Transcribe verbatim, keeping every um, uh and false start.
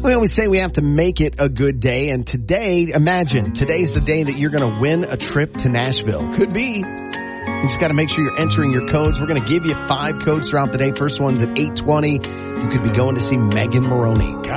We always say we have to make it a good day, and today, imagine, today's the day that you're going to win a trip to Nashville. Could be. You just got to make sure you're entering your codes. We're going to give you five codes throughout the day. First one's at eight twenty. You could be going to see Megan Maroney.